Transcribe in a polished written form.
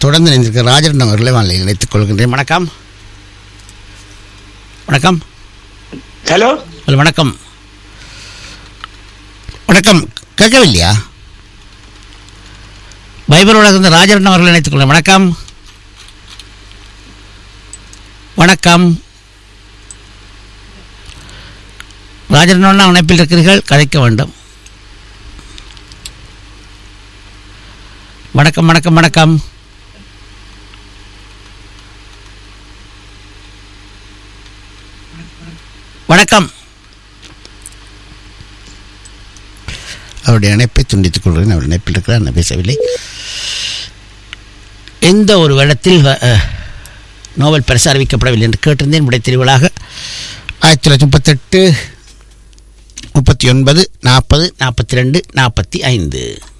தொடர்ந்து நினைந்திருக்கிற ராஜரன் அவர்களை வானிலையில் இணைத்துக் கொள்கின்றேன். வணக்கம். வணக்கம். ஹலோ. வணக்கம். வணக்கம். கேட்கவில்லையா? பைபரோட இருந்த ராஜரன் அவர்களை இணைத்துக் கொள்கிறேன். வணக்கம். வணக்கம். ராஜரன் இணைப்பில் இருக்கிறீர்கள், கதைக்க வேண்டும். வணக்கம். வணக்கம். வணக்கம். வணக்கம். அவருடைய இணைப்பை துண்டித்துக் கொள்கிறேன். அவர் இணைப்பில் இருக்கிறார், நான் பேசவில்லை. எந்த ஒரு வருடத்தில் நோபல் பரிசு அறிவிக்கப்படவில்லை என்று கேட்டிருந்தேன். விடை தெரிவலாக 1938, 39, 40, 42, 45.